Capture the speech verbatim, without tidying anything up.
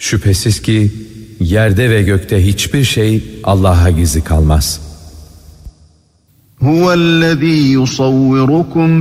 Şüphesiz ki yerde ve gökte hiçbir şey Allah'a gizli kalmaz. Huvellezî yusavvirukum